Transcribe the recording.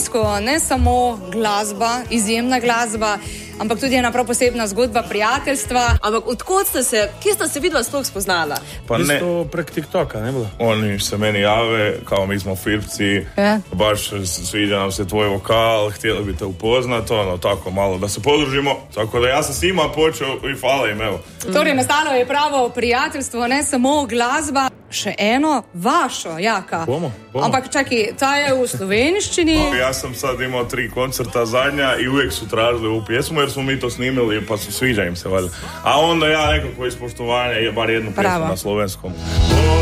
dejansko ne samo glasba, izjemna glasba, ampak tudi ena prav posebna zgodba prijateljstva. Ampak kje sta se vidva sploh spoznala? Pa ne, to prek TikToka, ne bilo? oni se meni jave, kao mi smo Filipci, baš sviđa nam se tvoj vokal, htjeli bi te upoznat, tako malo da se podružimo, tako da ja sam s njima počeo i hvala im, evo. Torej, nastalo je pravo prijateljstvo, ne samo glasba. Še eno, vašo, Jaka. Bomo. Ampak čakaj, ta je v slovenščini. Ja sam sad imao 3 koncerta zadnja i uvijek su tražili ovu pjesmu jer smo mi to snimili pa sviđa im se valjda. A onda ja nekako iz poštovanja je bar jednu pjesmu na slovenskom.